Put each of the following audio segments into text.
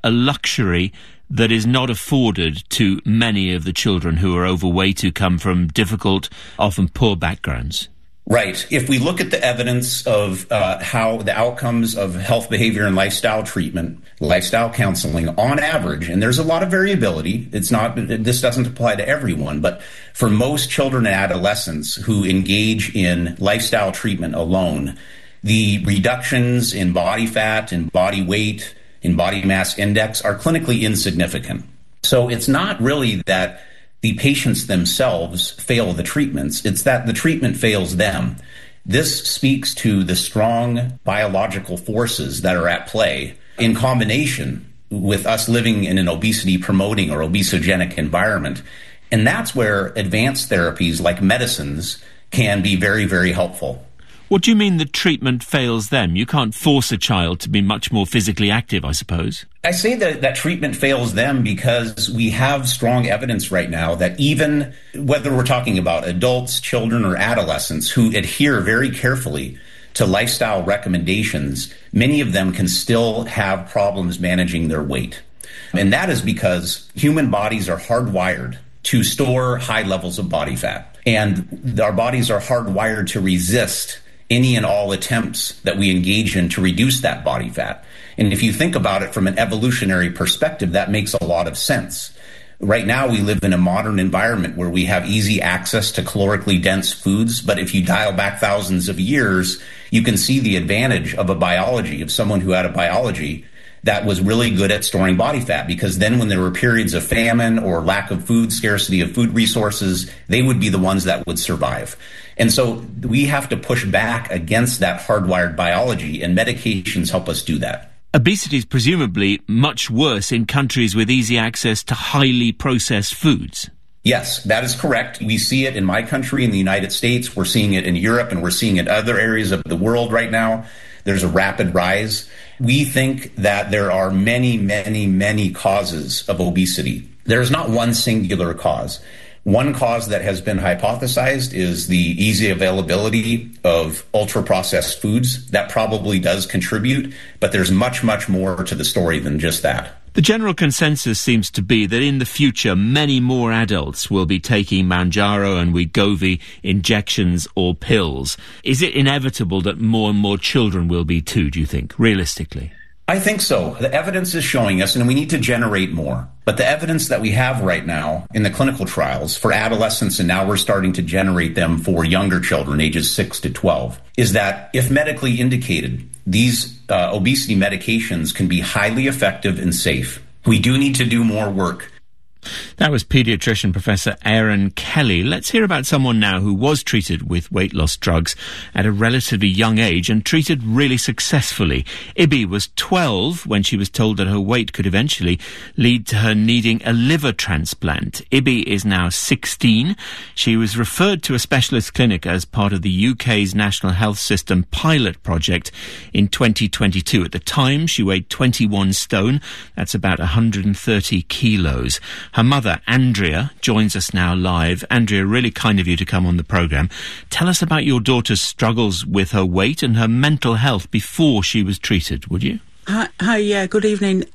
a luxury that is not afforded to many of the children who are overweight, who come from difficult, often poor backgrounds. Right. If we look at the evidence of how the outcomes of health, behavior, and lifestyle treatment, lifestyle counseling, on average, and there's a lot of variability. This doesn't apply to everyone, but for most children and adolescents who engage in lifestyle treatment alone, the reductions in body fat, in body weight, in body mass index are clinically insignificant. So it's not really that the patients themselves fail the treatments, it's that the treatment fails them. This speaks to the strong biological forces that are at play in combination with us living in an obesity-promoting or obesogenic environment. And that's where advanced therapies like medicines can be very, very helpful. What do you mean the treatment fails them? You can't force a child to be much more physically active, I suppose. I say that treatment fails them because we have strong evidence right now that even whether we're talking about adults, children, or adolescents who adhere very carefully to lifestyle recommendations, many of them can still have problems managing their weight. And that is because human bodies are hardwired to store high levels of body fat. And our bodies are hardwired to resist any and all attempts that we engage in to reduce that body fat. And if you think about it from an evolutionary perspective, that makes a lot of sense. Right now, we live in a modern environment where we have easy access to calorically dense foods. But if you dial back thousands of years, you can see the advantage of someone who had a biology that was really good at storing body fat, because then when there were periods of famine or lack of food, scarcity of food resources, they would be the ones that would survive. And so we have to push back against that hardwired biology, and medications help us do that. Obesity is presumably much worse in countries with easy access to highly processed foods. Yes, that is correct. We see it in my country, in the United States. We're seeing it in Europe, and we're seeing it in other areas of the world right now. There's a rapid rise. We think that there are many, many, many causes of obesity. There's not one singular cause. One cause that has been hypothesized is the easy availability of ultra-processed foods. That probably does contribute, but there's much, much more to the story than just that. The general consensus seems to be that in the future, many more adults will be taking Mounjaro and Wegovy injections or pills. Is it inevitable that more and more children will be too, do you think, realistically? I think so. The evidence is showing us, and we need to generate more. But the evidence that we have right now in the clinical trials for adolescents, and now we're starting to generate them for younger children, ages 6 to 12, is that if medically indicated, these obesity medications can be highly effective and safe. We do need to do more work. That was paediatrician Professor Aaron Kelly. Let's hear about someone now who was treated with weight loss drugs at a relatively young age and treated really successfully. Ibby was 12 when she was told that her weight could eventually lead to her needing a liver transplant. Ibby is now 16. She was referred to a specialist clinic as part of the UK's National Health System pilot project in 2022. At the time, she weighed 21 stone. That's about 130 kilos. Her mother, Andrea, joins us now live. Andrea, really kind of you to come on the programme. Tell us about your daughter's struggles with her weight and her mental health before she was treated, would you? Hi, yeah, good evening.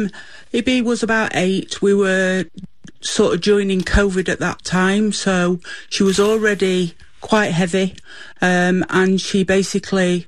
Ibby was about 8. We were sort of joining COVID at that time, so she was already quite heavy, and she basically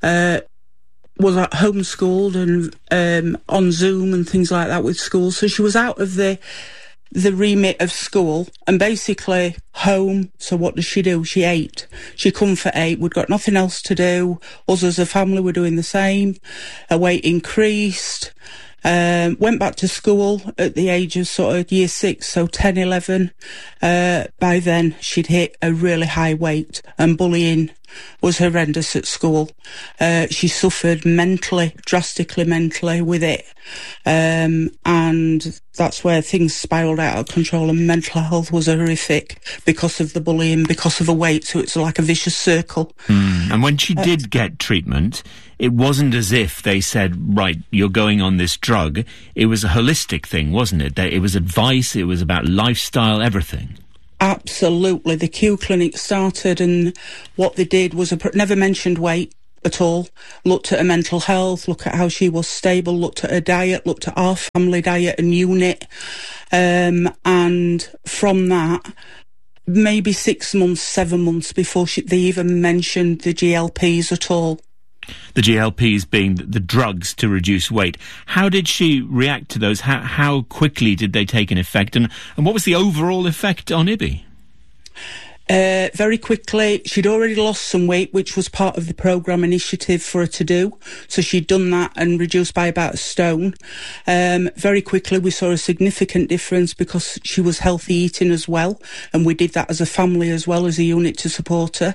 was at homeschooled and on Zoom and things like that with school. So she was out of the remit of school and basically home. So what does she do? She ate. She come for 8. We'd got nothing else to do. Us as a family were doing the same. Her weight increased. Went back to school at the age of sort of year 6, so 10, 11. By then she'd hit a really high weight, and bullying was horrendous at school. She suffered mentally, drastically mentally with it. And that's where things spiraled out of control, and mental health was horrific because of the bullying, because of the weight. So it's like a vicious circle. And when she did get treatment, it wasn't as if they said, right, you're going on this drug. It was a holistic thing, wasn't it? It was advice, it was about lifestyle, everything. Absolutely. The Q Clinic started, and what they did was never mentioned weight. at all. Looked at her mental health, looked at how she was stable, looked at her diet, looked at our family diet and unit. And from that, maybe 6 months, 7 months before they even mentioned the GLPs at all. The GLPs being the drugs to reduce weight. How did she react to those? How quickly did they take an effect? And what was the overall effect on Ibby? Very quickly. She'd already lost some weight, which was part of the programme initiative for her to do. So she'd done that and reduced by about 1 stone. Very quickly, we saw a significant difference because she was healthy eating as well. And we did that as a family as well as a unit to support her.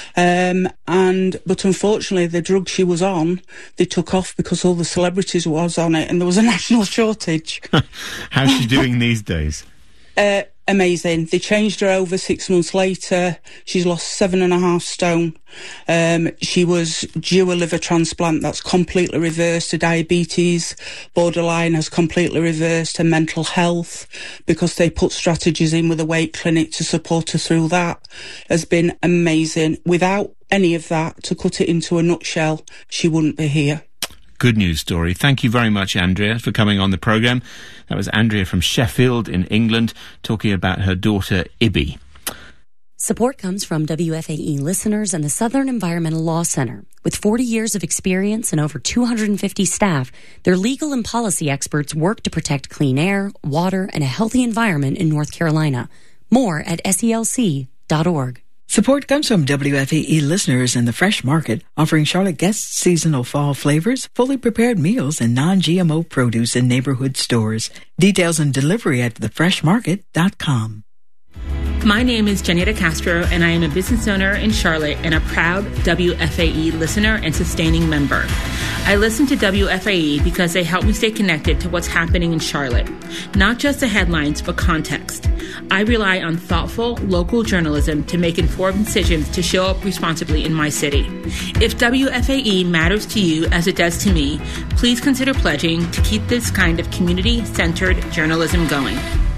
But unfortunately, the drug she was on, they took off because all the celebrities was on it and there was a national shortage. How's she doing these days? Amazing. They changed her over 6 months later. She's lost 7.5 stone. She was due a liver transplant. That's completely reversed. Her diabetes borderline has completely reversed. Her mental health, because they put strategies in with a weight clinic to support her through that, has been amazing. Without any of that, to cut it into a nutshell, she wouldn't be here. Good news story. Thank you very much, Andrea, for coming on the programme. That was Andrea from Sheffield in England talking about her daughter, Ibby. Support comes from WFAE listeners and the Southern Environmental Law Center. With 40 years of experience and over 250 staff, their legal and policy experts work to protect clean air, water, and a healthy environment in North Carolina. More at SELC.org. Support comes from WFAE listeners in the Fresh Market, offering Charlotte guests seasonal fall flavors, fully prepared meals, and non-GMO produce in neighborhood stores. Details and delivery at thefreshmarket.com. My name is Janita Castro, and I am a business owner in Charlotte and a proud WFAE listener and sustaining member. I listen to WFAE because they help me stay connected to what's happening in Charlotte. Not just the headlines, but context. I rely on thoughtful, local journalism to make informed decisions to show up responsibly in my city. If WFAE matters to you as it does to me, please consider pledging to keep this kind of community-centered journalism going.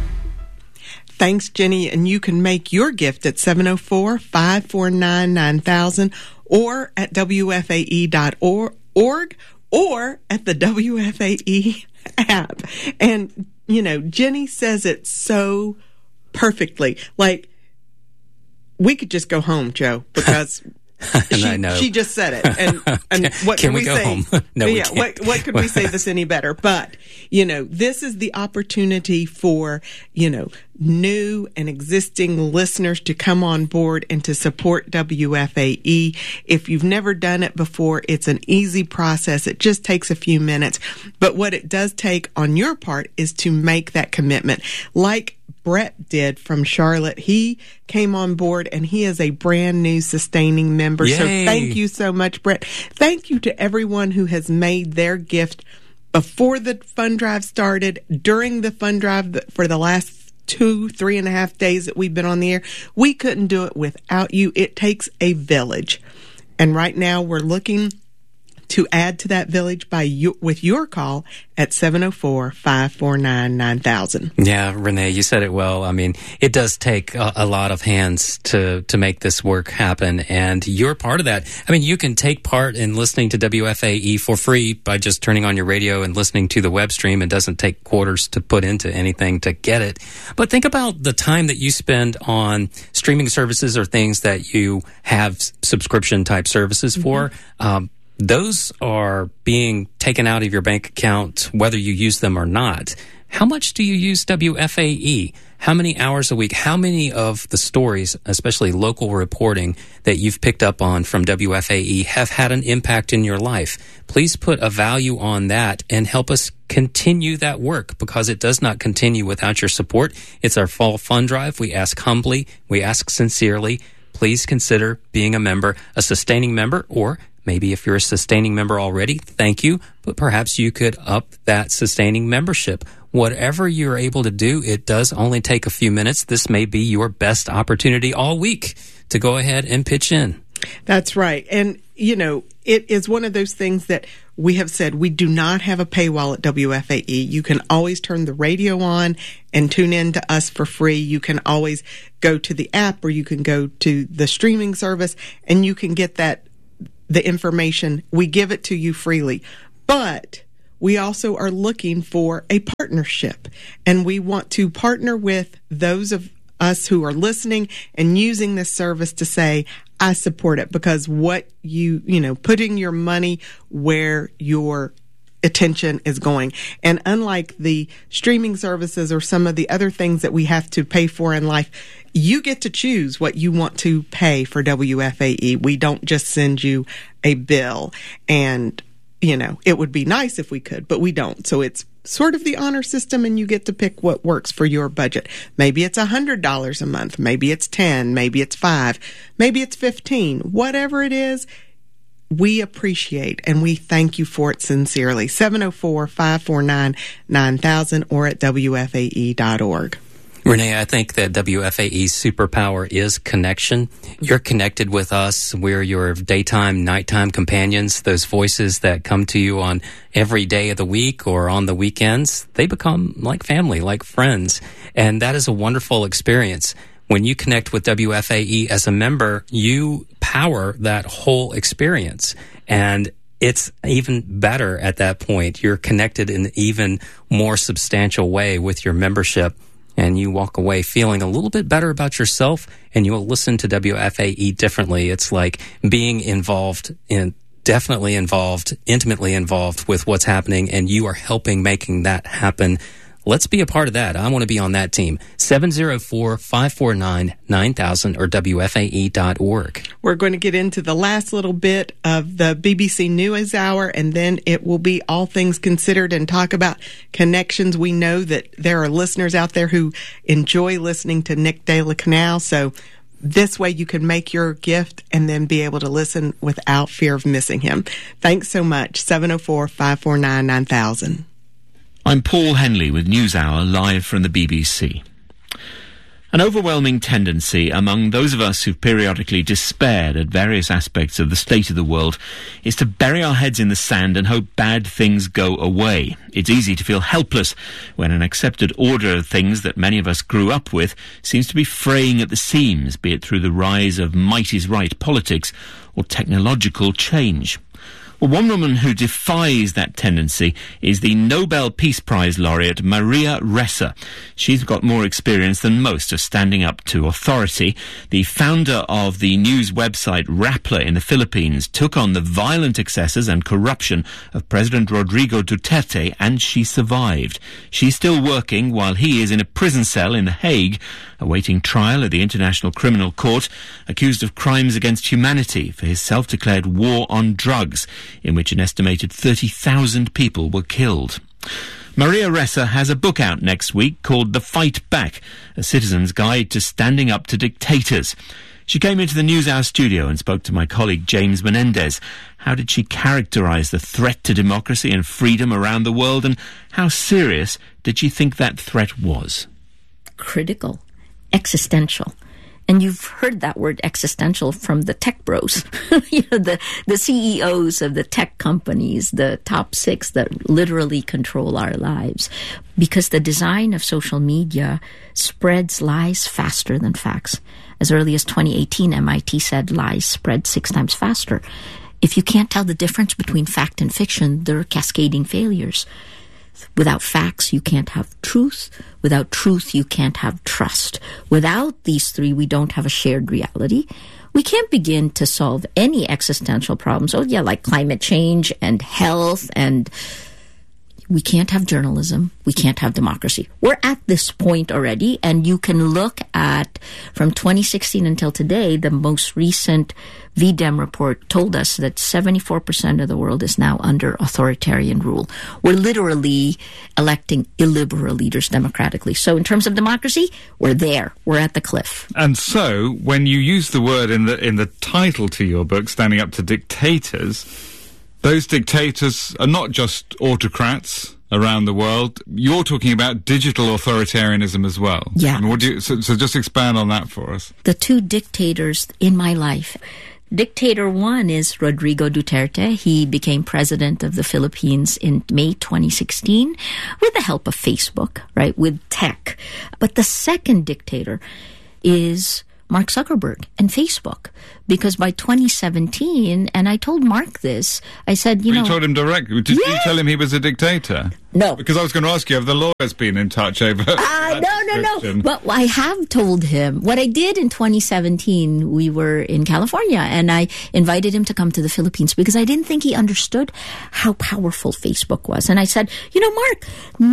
Thanks, Jenny. And you can make your gift at 704-549-9000 or at WFAE.org or at the WFAE app. And, you know, Jenny says it so perfectly. Like, we could just go home, Joe, because she just said it. And what can we go say? Home? No, we can't. What could we say this any better? But, you know, this is the opportunity for, you know, new and existing listeners to come on board and to support WFAE. If you've never done it before, it's an easy process. It just takes a few minutes. But what it does take on your part is to make that commitment. Like Brett did from Charlotte. He came on board and he is a brand new sustaining member. Yay. So thank you so much, Brett. Thank you to everyone who has made their gift before the fund drive started, during the fund drive for the last 3.5 days that we've been on the air. We couldn't do it without you. It takes a village. And right now we're looking to add to that village with your call at 704-549-9000. Yeah, Renee, you said it well. I mean, it does take a lot of hands to make this work happen, and you're part of that. I mean, you can take part in listening to WFAE for free by just turning on your radio and listening to the web stream. It doesn't take quarters to put into anything to get it. But think about the time that you spend on streaming services or things that you have subscription-type services for. Those are being taken out of your bank account, whether you use them or not. How much do you use WFAE? How many hours a week? How many of the stories, especially local reporting, that you've picked up on from WFAE have had an impact in your life? Please put a value on that and help us continue that work, because it does not continue without your support. It's our fall fund drive. We ask humbly. We ask sincerely. Please consider being a member, a sustaining member, or maybe if you're a sustaining member already, thank you, but perhaps you could up that sustaining membership. Whatever you're able to do, it does only take a few minutes. This may be your best opportunity all week to go ahead and pitch in. That's right. And, you know, it is one of those things that we have said we do not have a paywall at WFAE. You can always turn the radio on and tune in to us for free. You can always go to the app, or you can go to the streaming service, and you can get that the information. We give it to you freely. But we also are looking for a partnership, and we want to partner with those of us who are listening and using this service to say, I support it, because what putting your money where your attention is going. And unlike the streaming services or some of the other things that we have to pay for in life, you get to choose what you want to pay for WFAE. We don't just send you a bill, and it would be nice if we could, but we don't. So it's sort of the honor system, and you get to pick what works for your budget. Maybe it's $100 a month. Maybe it's 10. Maybe it's 5. Maybe it's 15. Whatever it is, we appreciate and we thank you for it sincerely. 704-549-9000 or at WFAE.org. Renee, I think that WFAE's superpower is connection. You're connected with us. We're your daytime, nighttime companions. Those voices that come to you on every day of the week or on the weekends, they become like family, like friends. And that is a wonderful experience. When you connect with WFAE as a member, you power that whole experience. And it's even better at that point. You're connected in an even more substantial way with your membership. And you walk away feeling a little bit better about yourself, and you'll listen to WFAE differently. It's like being definitely involved, intimately involved with what's happening, and you are helping making that happen. Let's be a part of that. I want to be on that team. 704-549-9000 or WFAE.org. We're going to get into the last little bit of the BBC News Hour, and then it will be All Things Considered and talk about connections. We know that there are listeners out there who enjoy listening to Nick de la Canal, so this way you can make your gift and then be able to listen without fear of missing him. Thanks so much. 704-549-9000. I'm Paul Henley with NewsHour live from the BBC. An overwhelming tendency among those of us who've periodically despaired at various aspects of the state of the world is to bury our heads in the sand and hope bad things go away. It's easy to feel helpless when an accepted order of things that many of us grew up with seems to be fraying at the seams, be it through the rise of might-is-right politics or technological change. Well, one woman who defies that tendency is the Nobel Peace Prize laureate Maria Ressa. She's got more experience than most of standing up to authority. The founder of the news website Rappler in the Philippines took on the violent excesses and corruption of President Rodrigo Duterte, and she survived. She's still working while he is in a prison cell in The Hague, awaiting trial at the International Criminal Court, accused of crimes against humanity for his self-declared war on drugs, in which an estimated 30,000 people were killed. Maria Ressa has a book out next week called The Fight Back, a citizen's guide to standing up to dictators. She came into the NewsHour studio and spoke to my colleague James Menendez. How did she characterize the threat to democracy and freedom around the world, and how serious did she think that threat was? Critical. Existential. And you've heard that word existential from the tech bros, the CEOs of the tech companies, the top 6 that literally control our lives. Because the design of social media spreads lies faster than facts. As early as 2018, MIT said lies spread 6 times faster. If you can't tell the difference between fact and fiction, there are cascading failures. Without facts, you can't have truth. Without truth, you can't have trust. Without these 3, we don't have a shared reality. We can't begin to solve any existential problems. Oh, yeah, like climate change and health, and we can't have journalism. We can't have democracy. We're at this point already, and you can look at, from 2016 until today, the most recent VDEM report told us that 74% of the world is now under authoritarian rule. We're literally electing illiberal leaders democratically. So in terms of democracy, we're there. We're at the cliff. And so when you use the word in the title to your book, Standing Up to Dictators, those dictators are not just autocrats around the world. You're talking about digital authoritarianism as well. Yeah. I mean, so just expand on that for us. The 2 dictators in my life. Dictator 1 is Rodrigo Duterte. He became president of the Philippines in May 2016 with the help of Facebook, right, with tech. But the second dictator is Mark Zuckerberg and Facebook. Because by 2017, and I told Mark this, I said, You told him directly. Did you tell him he was a dictator? No. Because I was going to ask you, have the lawyers been in touch over No. But I have told him. What I did in 2017, we were in California, and I invited him to come to the Philippines because I didn't think he understood how powerful Facebook was. And I said, Mark,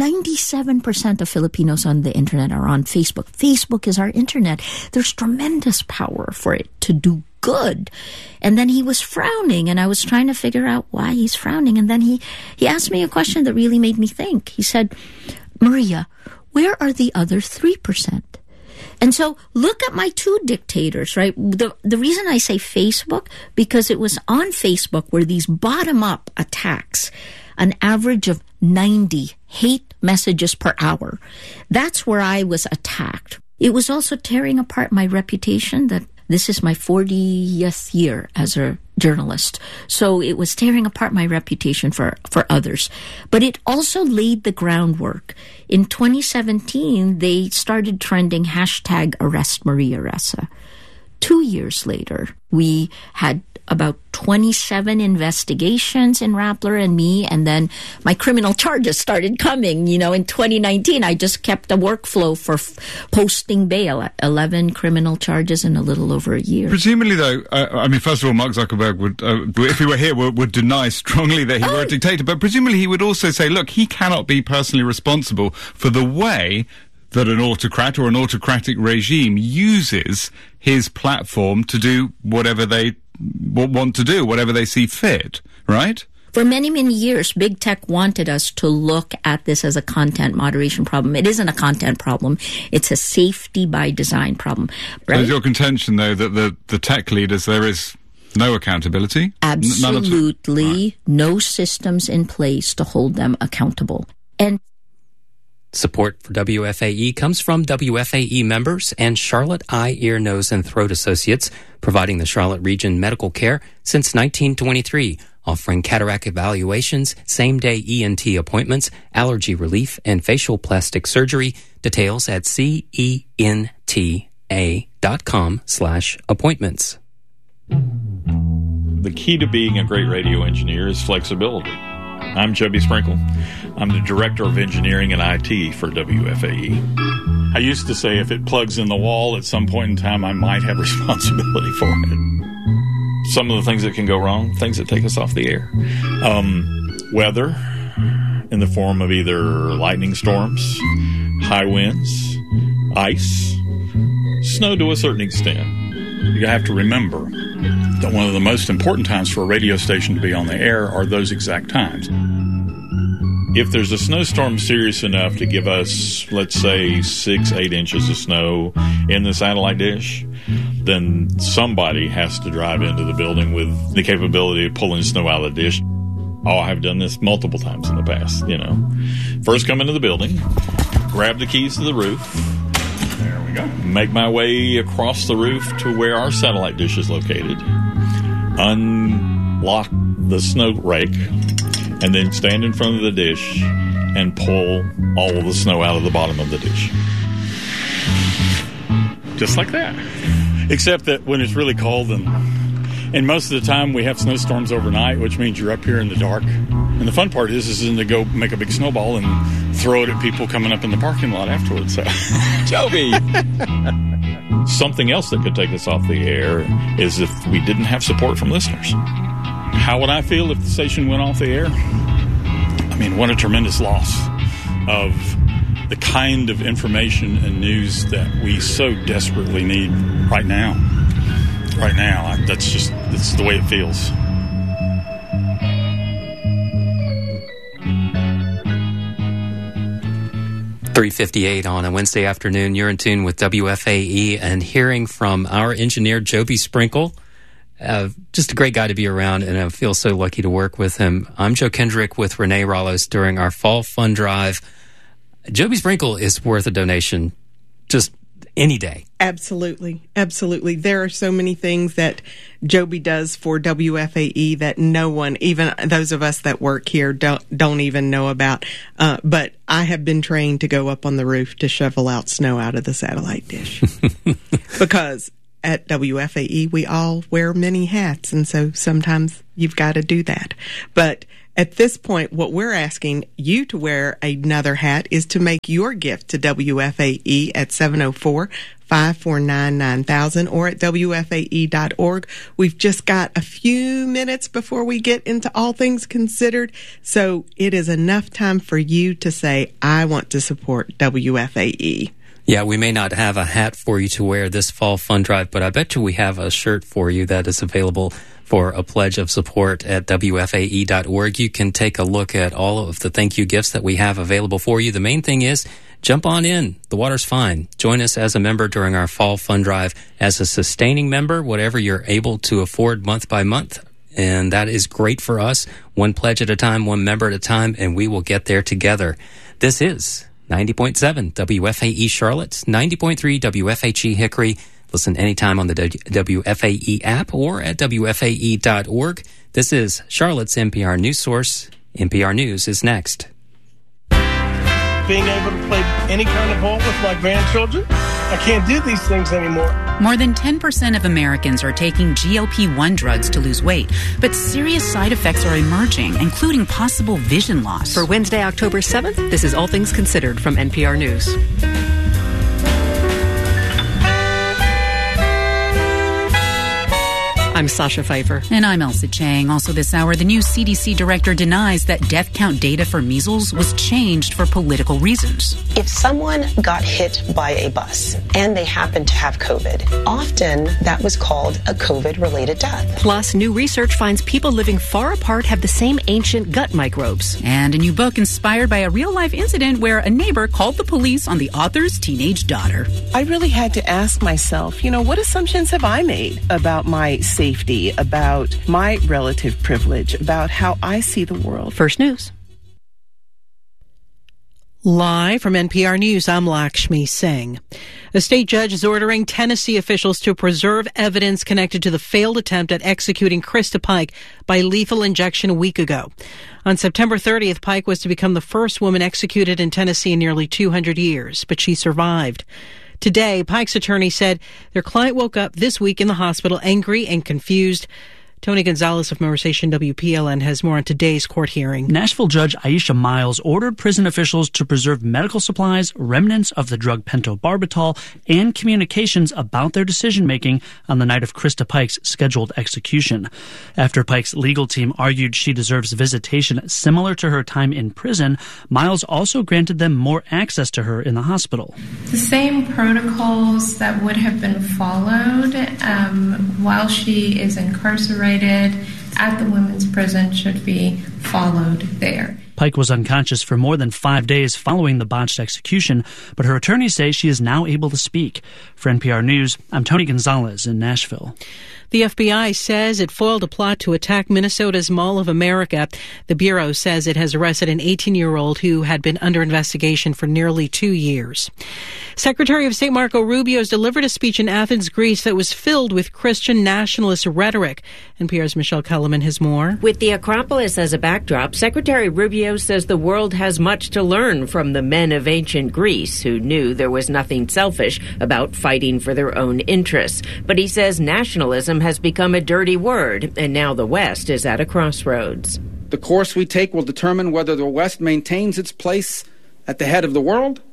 97% of Filipinos on the internet are on Facebook. Facebook is our internet. There's tremendous power for it to do good. And then he was frowning, and I was trying to figure out why he's frowning. And then he asked me a question that really made me think. He said, Maria, where are the other 3%? And so look at my two dictators, right? The reason I say Facebook, because it was on Facebook where these bottom-up attacks, an average of 90 hate messages per hour. That's where I was attacked. It was also tearing apart my reputation that this is my 40th year as a journalist. So it was tearing apart my reputation for others. But it also laid the groundwork. In 2017, they started trending hashtag Arrest Maria Ressa. 2 years later, we had about 27 investigations in Rappler and me, and then my criminal charges started coming. In 2019, I just kept a workflow for posting bail, 11 criminal charges in a little over a year. Presumably, though, first of all, Mark Zuckerberg would, if he were here, would deny strongly that he were a dictator, but presumably he would also say, look, he cannot be personally responsible for the way that an autocrat or an autocratic regime uses his platform to do whatever they want to do, whatever they see fit, right? For many, many years, big tech wanted us to look at this as a content moderation problem. It isn't a content problem. It's a safety by design problem. Right? So is your contention, though, that the tech leaders, there is no accountability? Absolutely. No systems in place to hold them accountable. And support for WFAE comes from WFAE members and Charlotte Eye, Ear, Nose, and Throat Associates, providing the Charlotte region medical care since 1923, offering cataract evaluations, same-day ENT appointments, allergy relief, and facial plastic surgery. Details at centa.com/appointments. The key to being a great radio engineer is flexibility. I'm Joby Sprinkle. I'm the Director of Engineering and IT for WFAE. I used to say if it plugs in the wall at some point in time, I might have responsibility for it. Some of the things that can go wrong, things that take us off the air. Weather in the form of either lightning storms, high winds, ice, snow to a certain extent. You have to remember that one of the most important times for a radio station to be on the air are those exact times. If there's a snowstorm serious enough to give us, let's say, 6-8 inches of snow in the satellite dish, then somebody has to drive into the building with the capability of pulling snow out of the dish. Oh, I've done this multiple times in the past, First come into the building, grab the keys to the roof. There we go. Make my way across the roof to where our satellite dish is located. Unlock the snow rake, and then stand in front of the dish and pull all of the snow out of the bottom of the dish. Just like that. Except that when it's really cold, and most of the time we have snowstorms overnight, which means you're up here in the dark. And the fun part is to go make a big snowball and throw it at people coming up in the parking lot afterwards. So, Joby! Something else that could take us off the air is if we didn't have support from listeners. How would I feel if the station went off the air? What a tremendous loss of the kind of information and news that we so desperately need right now. Right now, that's the way it feels. .358 on a Wednesday afternoon. You're in tune with WFAE and hearing from our engineer, Joby Sprinkle. Just a great guy to be around, and I feel so lucky to work with him. I'm Joe Kendrick with Renee Rallos during our Fall Fun Drive. Joby Sprinkle is worth a donation just any day. Absolutely. Absolutely. There are so many things that Joby does for WFAE that no one, even those of us that work here, don't even know about. But I have been trained to go up on the roof to shovel out snow out of the satellite dish. Because at WFAE, we all wear many hats, and so sometimes you've got to do that. But at this point, what we're asking you to wear another hat is to make your gift to WFAE at 704-549-9000 or at WFAE.org. We've just got a few minutes before we get into All Things Considered, so it is enough time for you to say, I want to support WFAE. Yeah, we may not have a hat for you to wear this fall fund drive, but I bet you we have a shirt for you that is available for a pledge of support at WFAE.org. You can take a look at all of the thank you gifts that we have available for you. The main thing is, jump on in. The water's fine. Join us as a member during our fall fund drive as a sustaining member, whatever you're able to afford month by month. And that is great for us. One pledge at a time, one member at a time, and we will get there together. This is 90.7 WFAE Charlotte, 90.3 WFHE Hickory. Listen anytime on the WFAE app or at WFAE.org. This is Charlotte's NPR News Source. NPR News is next. Being able to play any kind of ball with my grandchildren, I can't do these things anymore. More than 10% of Americans are taking GLP-1 drugs to lose weight, but serious side effects are emerging, including possible vision loss. For Wednesday, October 7th, this is All Things Considered from NPR News. I'm Sasha Pfeiffer. And I'm Elsa Chang. Also this hour, the new CDC director denies that death count data for measles was changed for political reasons. If someone got hit by a bus and they happened to have COVID, often that was called a COVID-related death. Plus, new research finds people living far apart have the same ancient gut microbes. And a new book inspired by a real-life incident where a neighbor called the police on the author's teenage daughter. I really had to ask myself, what assumptions have I made about my safety, about my relative privilege, about how I see the world? First News. Live from NPR News, I'm Lakshmi Singh. A state judge is ordering Tennessee officials to preserve evidence connected to the failed attempt at executing Krista Pike by lethal injection a week ago. On September 30th, Pike was to become the first woman executed in Tennessee in nearly 200 years, but she survived. Today, Pike's attorney said their client woke up this week in the hospital angry and confused. Tony Gonzalez of Mower Station WPLN has more on today's court hearing. Nashville Judge Aisha Miles ordered prison officials to preserve medical supplies, remnants of the drug pentobarbital, and communications about their decision-making on the night of Krista Pike's scheduled execution. After Pike's legal team argued she deserves visitation similar to her time in prison, Miles also granted them more access to her in the hospital. The same protocols that would have been followed while she is incarcerated at the women's prison should be followed there. Pike was unconscious for more than 5 days following the botched execution, but her attorneys say she is now able to speak. For NPR News, I'm Tony Gonzalez in Nashville. The FBI says it foiled a plot to attack Minnesota's Mall of America. The Bureau says it has arrested an 18-year-old who had been under investigation for nearly 2 years. Secretary of State Marco Rubio has delivered a speech in Athens, Greece that was filled with Christian nationalist rhetoric. NPR's Michelle Kellerman has more. With the Acropolis as a backdrop, Secretary Rubio says the world has much to learn from the men of ancient Greece who knew there was nothing selfish about fighting for their own interests. But he says nationalism has become a dirty word, and now the West is at a crossroads. The course we take will determine whether the West maintains its place at the head of the world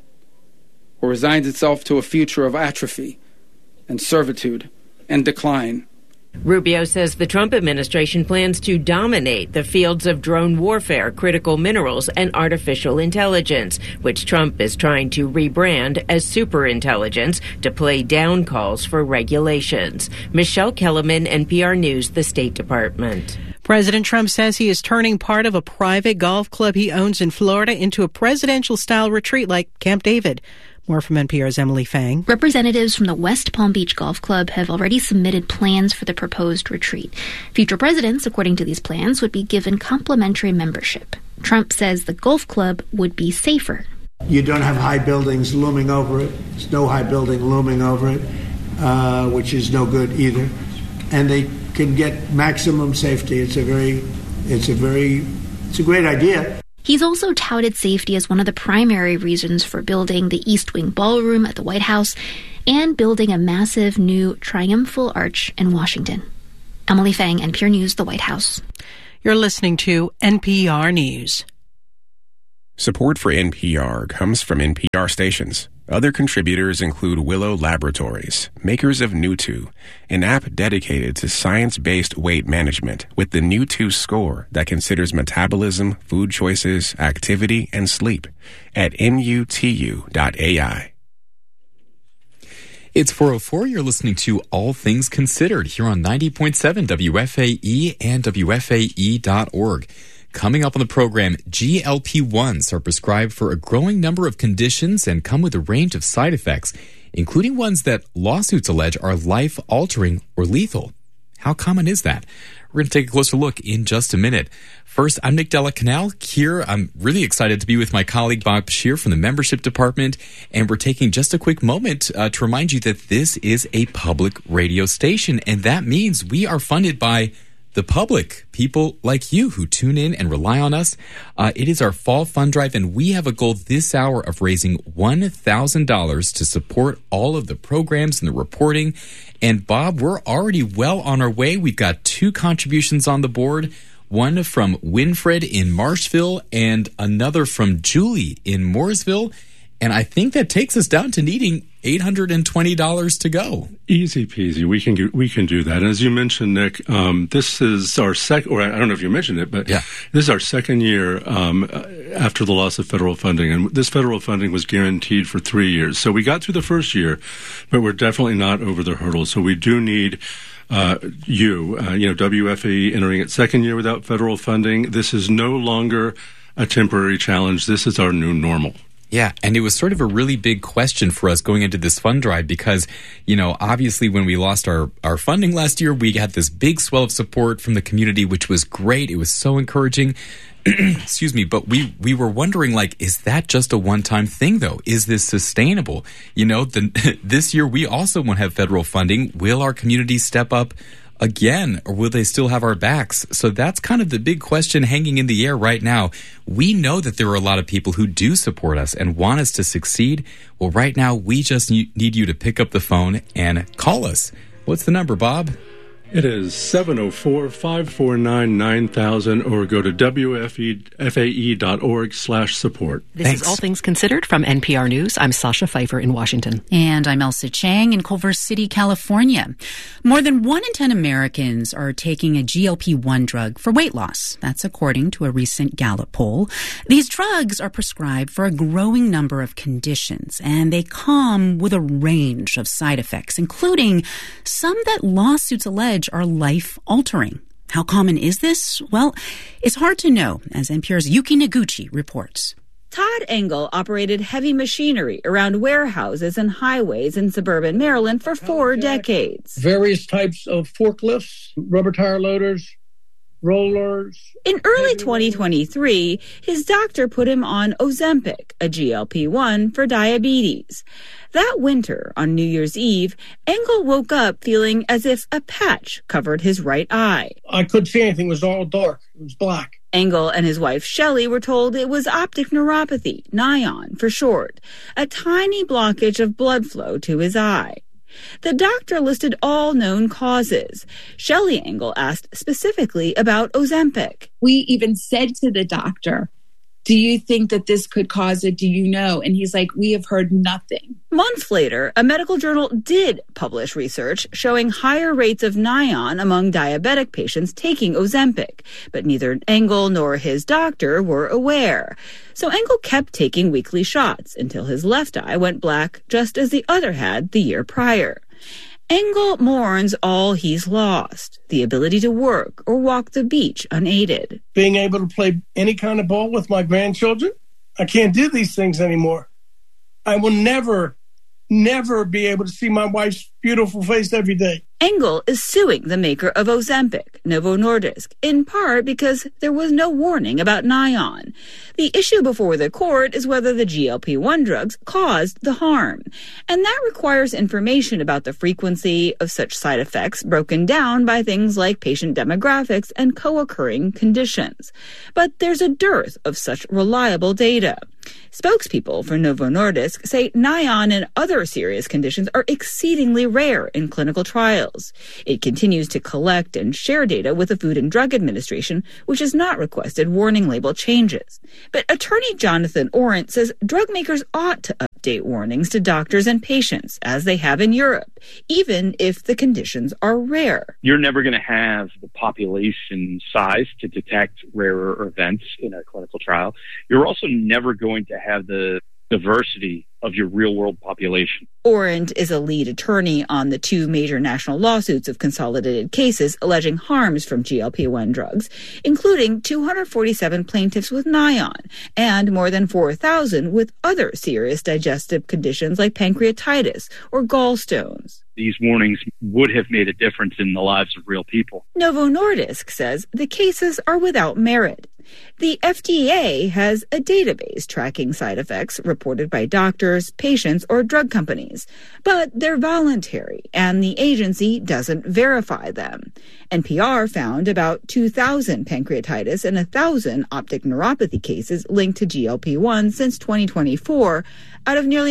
or resigns itself to a future of atrophy and servitude and decline. Rubio says the Trump administration plans to dominate the fields of drone warfare, critical minerals, and artificial intelligence, which Trump is trying to rebrand as superintelligence to play down calls for regulations. Michelle Kellerman, NPR News, the State Department. President Trump says he is turning part of a private golf club he owns in Florida into a presidential-style retreat like Camp David. More from NPR's Emily Fang. Representatives from the West Palm Beach Golf Club have already submitted plans for the proposed retreat. Future presidents, according to these plans, would be given complimentary membership. Trump says the golf club would be safer. You don't have high buildings looming over it. There's no high building looming over it, which is no good either. And they can get maximum safety. It's a great idea. He's also touted safety as one of the primary reasons for building the East Wing Ballroom at the White House and building a massive new triumphal arch in Washington. Emily Fang, NPR News, the White House. You're listening to NPR News. Support for NPR comes from NPR stations. Other contributors include Willow Laboratories, makers of New2, an app dedicated to science-based weight management with the New2 score that considers metabolism, food choices, activity, and sleep at nutu.ai. It's 4:04. You're listening to All Things Considered here on 90.7 WFAE and WFAE.org. Coming up on the program, GLP-1s are prescribed for a growing number of conditions and come with a range of side effects, including ones that lawsuits allege are life-altering or lethal. How common is that? We're going to take a closer look in just a minute. First, I'm Nick Della Canal here. I'm really excited to be with my colleague Bob Bashir from the membership department, and we're taking just a quick moment to remind you that this is a public radio station, and that means we are funded by the public, people like you who tune in and rely on us. It is our fall fund drive, and we have a goal this hour of raising $1,000 to support all of the programs and the reporting. And Bob, we're already well on our way. We've got 2 contributions on the board, one from Winfred in Marshville and another from Julie in Mooresville. And I think that takes us down to needing $820 to go. Easy peasy. We can do that. And as you mentioned, Nick, this is our second, or I don't know if you mentioned it, but this is our second year after the loss of federal funding. And this federal funding was guaranteed for 3 years. So we got through the first year, but we're definitely not over the hurdle. So we do need WFAE entering its second year without federal funding. This is no longer a temporary challenge. This is our new normal. Yeah, and it was sort of a really big question for us going into this fund drive because, obviously when we lost our funding last year, we had this big swell of support from the community, which was great. It was so encouraging. Excuse me, but we were wondering, is that just a one-time thing, though? Is this sustainable? This year we also won't have federal funding. Will our community step up again, or will they still have our backs? So that's kind of the big question hanging in the air right now. We know that there are a lot of people who do support us and want us to succeed. Well, right now, we just need you to pick up the phone and call us. What's the number, Bob? It is 704-549-9000 or go to WFAE.org/support. This is All Things Considered from NPR News. I'm Sasha Pfeiffer in Washington. And I'm Elsa Chang in Culver City, California. More than 1 in 10 Americans are taking a GLP-1 drug for weight loss. That's according to a recent Gallup poll. These drugs are prescribed for a growing number of conditions, and they come with a range of side effects, including some that lawsuits allege are life-altering. How common is this? Well, it's hard to know, as NPR's Yuki Noguchi reports. Todd Engel operated heavy machinery around warehouses and highways in suburban Maryland for 4 decades. Various types of forklifts, rubber tire loaders, rollers. In early 2023, his doctor put him on Ozempic, a GLP-1 for diabetes. That winter, on New Year's Eve, Engel woke up feeling as if a patch covered his right eye. I couldn't see anything. It was all dark. It was black. Engel and his wife Shelley were told it was optic neuropathy, NION for short, a tiny blockage of blood flow to his eye. The doctor listed all known causes. Shelley Engel asked specifically about Ozempic. We even said to the doctor, do you think that this could cause it? Do you know? And he's like, we have heard nothing. Months later, a medical journal did publish research showing higher rates of NION among diabetic patients taking Ozempic, but neither Engel nor his doctor were aware. So Engel kept taking weekly shots until his left eye went black, just as the other had the year prior. Engel mourns all he's lost, the ability to work or walk the beach unaided. Being able to play any kind of ball with my grandchildren, I can't do these things anymore. I will never never be able to see my wife's beautiful face every day. Engel is suing the maker of Ozempic, Novo Nordisk, in part because there was no warning about Nion. The issue before the court is whether the GLP-1 drugs caused the harm, and that requires information about the frequency of such side effects broken down by things like patient demographics and co-occurring conditions. But there's a dearth of such reliable data. Spokespeople for Novo Nordisk say Nion and other serious conditions are exceedingly rare in clinical trials. It continues to collect and share data with the Food and Drug Administration, which has not requested warning label changes. But attorney Jonathan Orent says drug makers ought to update warnings to doctors and patients, as they have in Europe, even if the conditions are rare. You're never going to have the population size to detect rarer events in a clinical trial. You're also never going to have the diversity of your real-world population. Orent is a lead attorney on the two major national lawsuits of consolidated cases alleging harms from GLP-1 drugs, including 247 plaintiffs with Nion and more than 4,000 with other serious digestive conditions like pancreatitis or gallstones. These warnings would have made a difference in the lives of real people. Novo Nordisk says the cases are without merit. The FDA has a database tracking side effects reported by doctors, patients, or drug companies, but they're voluntary, and the agency doesn't verify them. NPR found about 2,000 pancreatitis and 1,000 optic neuropathy cases linked to GLP-1 since 2024, out of nearly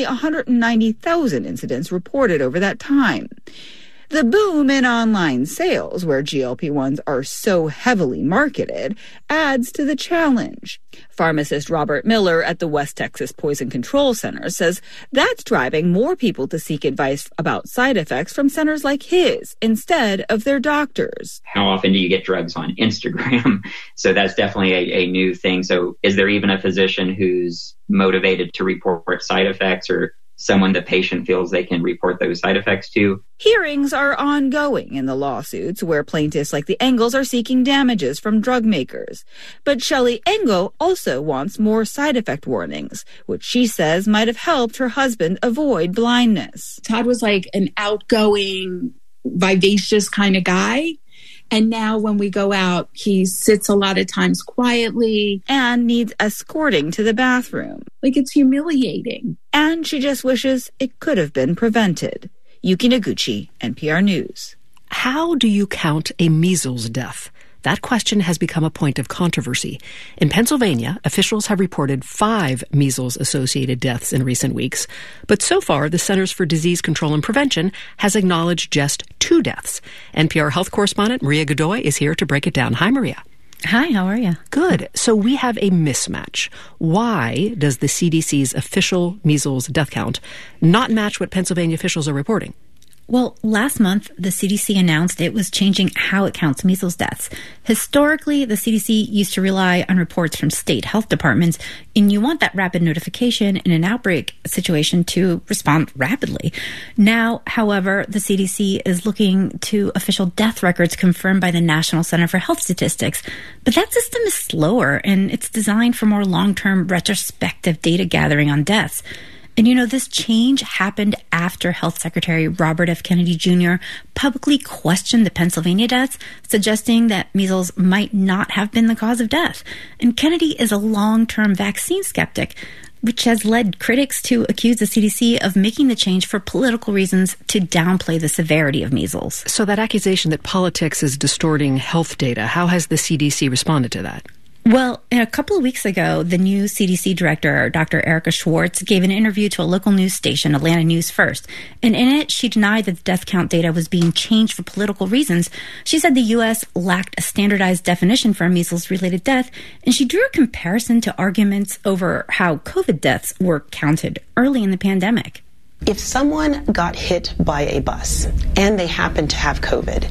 190,000 incidents reported over that time. The boom in online sales, where GLP-1s are so heavily marketed, adds to the challenge. Pharmacist Robert Miller at the West Texas Poison Control Center says that's driving more people to seek advice about side effects from centers like his instead of their doctors. How often do you get drugs on Instagram? So that's definitely a new thing. So is there even a physician who's motivated to report side effects, or someone the patient feels they can report those side effects to? Hearings are ongoing in the lawsuits where plaintiffs like the Engels are seeking damages from drug makers. But Shelley Engel also wants more side effect warnings, which she says might have helped her husband avoid blindness. Todd was like an outgoing, vivacious kind of guy. And now when we go out, he sits a lot of times quietly and needs escorting to the bathroom. Like, it's humiliating. And she just wishes it could have been prevented. Yuki Noguchi, NPR News. How do you count a measles death? That question has become a point of controversy. In Pennsylvania, officials have reported 5 measles-associated deaths in recent weeks. But so far, the Centers for Disease Control and Prevention has acknowledged just 2 deaths. NPR health correspondent Maria Godoy is here to break it down. Hi, Maria. Hi, how are you? Good. So we have a mismatch. Why does the CDC's official measles death count not match what Pennsylvania officials are reporting? Well, last month, the CDC announced it was changing how it counts measles deaths. Historically, the CDC used to rely on reports from state health departments, and you want that rapid notification in an outbreak situation to respond rapidly. Now, however, the CDC is looking to official death records confirmed by the National Center for Health Statistics. But that system is slower, and it's designed for more long-term retrospective data gathering on deaths. And you know, this change happened after Health Secretary Robert F. Kennedy Jr. publicly questioned the Pennsylvania deaths, suggesting that measles might not have been the cause of death. And Kennedy is a long-term vaccine skeptic, which has led critics to accuse the CDC of making the change for political reasons to downplay the severity of measles. So that accusation that politics is distorting health data, how has the CDC responded to that? Well, a couple of weeks ago, the new CDC director, Dr. Erica Schwartz, gave an interview to a local news station, Atlanta News First. And in it, she denied that the death count data was being changed for political reasons. She said the U.S. lacked a standardized definition for a measles-related death, and she drew a comparison to arguments over how COVID deaths were counted early in the pandemic. If someone got hit by a bus and they happened to have COVID,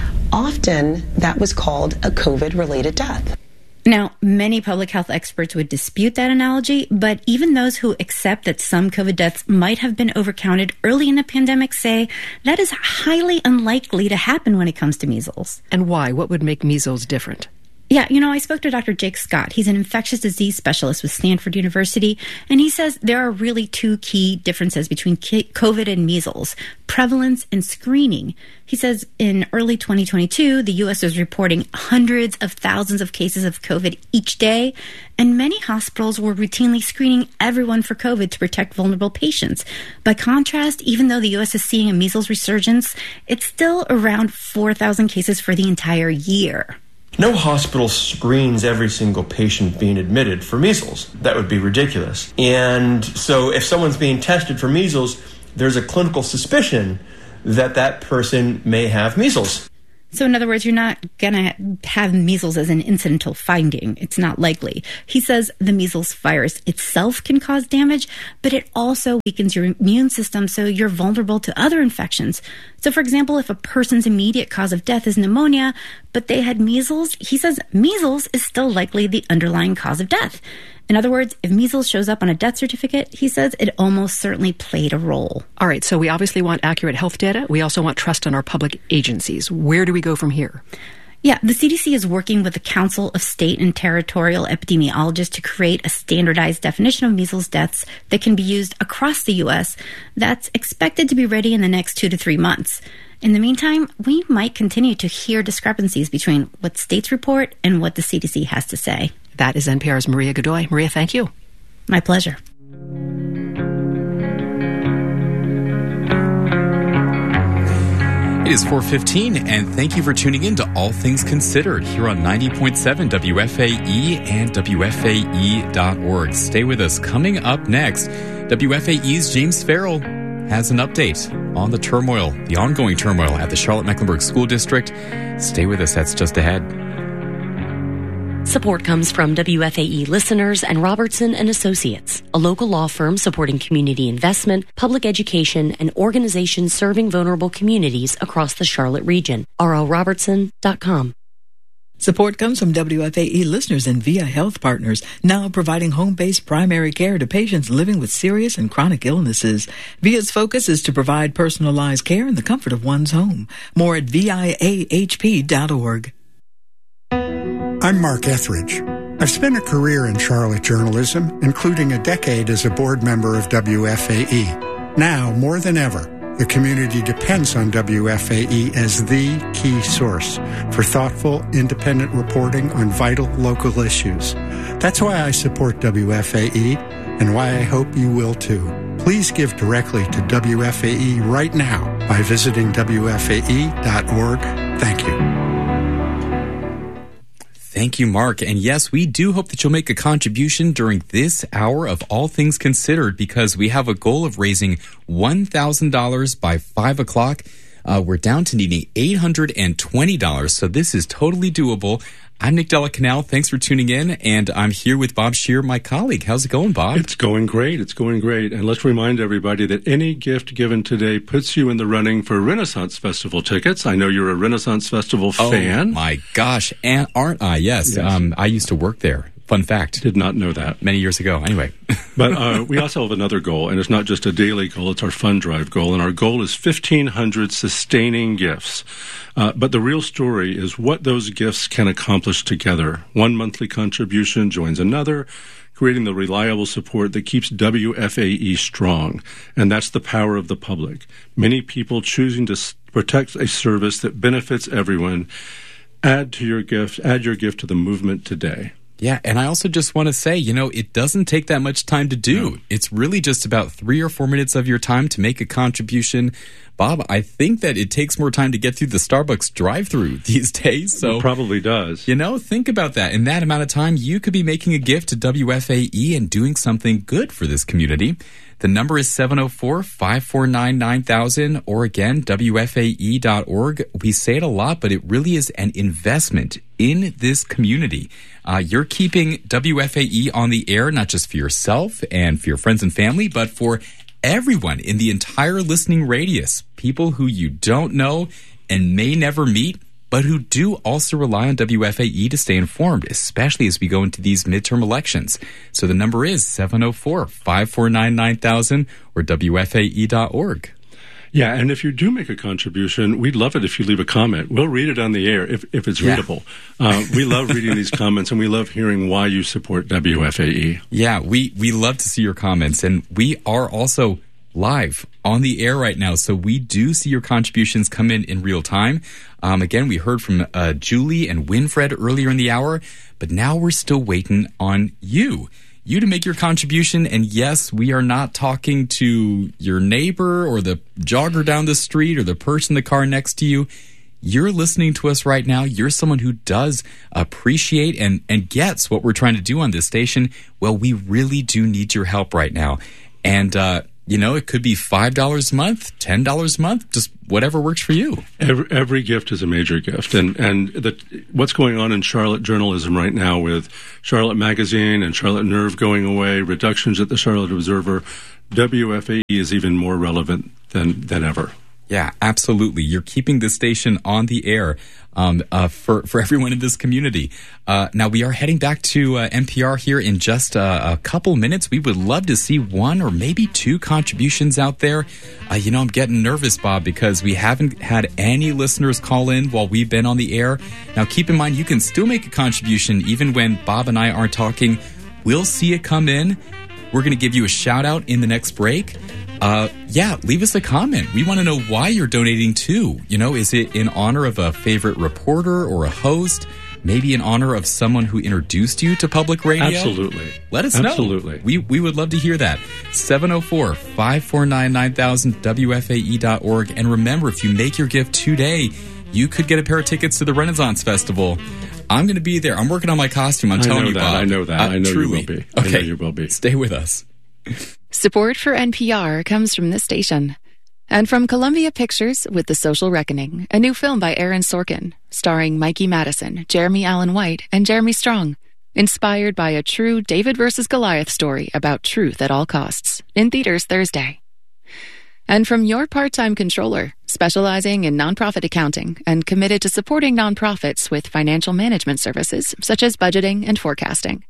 often that was called a COVID-related death. Now, many public health experts would dispute that analogy, but even those who accept that some COVID deaths might have been overcounted early in the pandemic say that is highly unlikely to happen when it comes to measles. And why? What would make measles different? Yeah, I spoke to Dr. Jake Scott. He's an infectious disease specialist with Stanford University, and he says there are really two key differences between COVID and measles: prevalence and screening. He says in early 2022, the U.S. was reporting hundreds of thousands of cases of COVID each day, and many hospitals were routinely screening everyone for COVID to protect vulnerable patients. By contrast, even though the U.S. is seeing a measles resurgence, it's still around 4,000 cases for the entire year. No hospital screens every single patient being admitted for measles. That would be ridiculous. And so if someone's being tested for measles, there's a clinical suspicion that that person may have measles. So in other words, you're not going to have measles as an incidental finding. It's not likely. He says the measles virus itself can cause damage, but it also weakens your immune system, so you're vulnerable to other infections. So for example, if a person's immediate cause of death is pneumonia, but they had measles, he says measles is still likely the underlying cause of death. In other words, if measles shows up on a death certificate, he says it almost certainly played a role. All right, so we obviously want accurate health data. We also want trust in our public agencies. Where do we go from here? Yeah, the CDC is working with the Council of State and Territorial Epidemiologists to create a standardized definition of measles deaths that can be used across the U.S. That's expected to be ready in the next 2 to 3 months. In the meantime, we might continue to hear discrepancies between what states report and what the CDC has to say. That is NPR's Maria Godoy. Maria, thank you. My pleasure. It is 4:15, and thank you for tuning in to All Things Considered here on 90.7 WFAE and WFAE.org. Stay with us. Coming up next, WFAE's James Farrell has an update on the ongoing turmoil at the Charlotte-Mecklenburg School District. Stay with us. That's just ahead. Support comes from WFAE listeners and Robertson & Associates, a local law firm supporting community investment, public education, and organizations serving vulnerable communities across the Charlotte region. rlrobertson.com. Support comes from WFAE listeners and Via Health Partners, now providing home-based primary care to patients living with serious and chronic illnesses. Via's focus is to provide personalized care in the comfort of one's home. More at viahp.org. I'm Mark Etheridge. I've spent a career in Charlotte journalism, including a decade as a board member of WFAE. Now, more than ever, the community depends on WFAE as the key source for thoughtful, independent reporting on vital local issues. That's why I support WFAE and why I hope you will too. Please give directly to WFAE right now by visiting WFAE.org. Thank you. Thank you, Mark. And yes, we do hope that you'll make a contribution during this hour of All Things Considered, because we have a goal of raising $1,000 by 5 o'clock. We're down to needing $820, so this is totally doable. I'm Nick Della Canal. Thanks for tuning in, and I'm here with Bob Scheer, my colleague. How's it going, Bob? It's going great. It's going great. And let's remind everybody that any gift given today puts you in the running for Renaissance Festival tickets. I know you're a Renaissance Festival fan. Oh, my gosh. And aren't I? Yes. I used to work there. Fun fact. Did not know that. Many years ago. Anyway. But we also have another goal, and it's not just a daily goal, it's our fund drive goal. And our goal is 1,500 sustaining gifts. But the real story is what those gifts can accomplish together. One monthly contribution joins another, creating the reliable support that keeps WFAE strong. And that's the power of the public. Many people choosing to protect a service that benefits everyone. Add your gift to the movement today. Yeah, and I also just want to say, it doesn't take that much time to do. No. It's really just about 3 or 4 minutes of your time to make a contribution. Bob, I think that it takes more time to get through the Starbucks drive-thru these days. So it probably does. Think about that. In that amount of time, you could be making a gift to WFAE and doing something good for this community. The number is 704-549-9000, or again, WFAE.org. We say it a lot, but it really is an investment in this community. You're keeping WFAE on the air, not just for yourself and for your friends and family, but for everyone in the entire listening radius, people who you don't know and may never meet, but who do also rely on WFAE to stay informed, especially as we go into these midterm elections. So the number is 704-549-9000 or WFAE.org. Yeah, and if you do make a contribution, we'd love it if you leave a comment. We'll read it on the air if it's readable. We love reading these comments, and we love hearing why you support WFAE. Yeah, we love to see your comments, and we are also live on the air right now, so we do see your contributions come in real time. Again, we heard from Julie and Winfred earlier in the hour, but now we're still waiting on you to make your contribution. And yes, we are not talking to your neighbor or the jogger down the street or the person in the car next to you. You're listening to us right now. You're someone who does appreciate and gets what we're trying to do on this station. Well, we really do need your help right now. And, it could be $5 a month, $10 a month, just whatever works for you. Every gift is a major gift. And what's going on in Charlotte journalism right now with Charlotte Magazine and Charlotte Nerve going away, reductions at the Charlotte Observer, WFAE is even more relevant than ever. Yeah, absolutely. You're keeping this station on the air for everyone in this community. Now, we are heading back to NPR here in just a couple minutes. We would love to see one or maybe two contributions out there. I'm getting nervous, Bob, because we haven't had any listeners call in while we've been on the air. Now, keep in mind, you can still make a contribution even when Bob and I aren't talking. We'll see it come in. We're going to give you a shout out in the next break. Leave us a comment. We want to know why you're donating too. Is it in honor of a favorite reporter or a host? Maybe in honor of someone who introduced you to public radio? Absolutely. Let us know. Absolutely. We would love to hear that. 704-549-9000, WFAE.org. And remember, if you make your gift today, you could get a pair of tickets to the Renaissance Festival. I'm going to be there. I'm working on my costume. I'm telling you, Bob. I know that. I know truly. You will be. Okay. I know you will be. Stay with us. Support for NPR comes from this station and from Columbia Pictures with The Social Reckoning, a new film by Aaron Sorkin, starring Mikey Madison, Jeremy Allen White, and Jeremy Strong, inspired by a true David versus Goliath story about truth at all costs, in theaters Thursday. And from Your Part-Time Controller, specializing in nonprofit accounting and committed to supporting nonprofits with financial management services such as budgeting and forecasting.